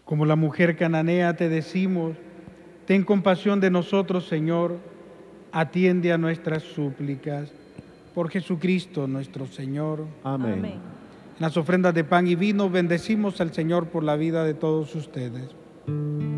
Como la mujer cananea te decimos, ten compasión de nosotros, Señor, atiende a nuestras súplicas. Por Jesucristo nuestro Señor. Amén. Amén. En las ofrendas de pan y vino bendecimos al Señor por la vida de todos ustedes.